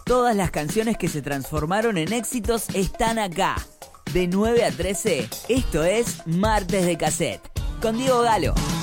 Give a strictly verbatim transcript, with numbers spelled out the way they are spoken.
Todas las canciones que se transformaron en éxitos están acá. De nueve a trece, esto es Martes de Cassette, con Diego Galo.